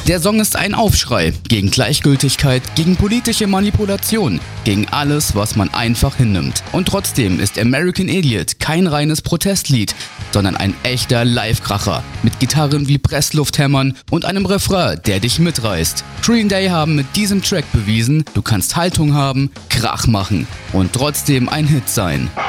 Der Song ist ein Aufschrei gegen Gleichgültigkeit, gegen politische Manipulation, gegen alles, was man einfach hinnimmt. Und trotzdem ist American Idiot kein reines Protestlied, sondern ein echter Live-Kracher mit Gitarren wie Presslufthämmern und einem Refrain, der dich mitreißt. Green Day haben mit diesem Track bewiesen, du kannst Haltung haben, Krach machen und trotzdem ein Hit sein.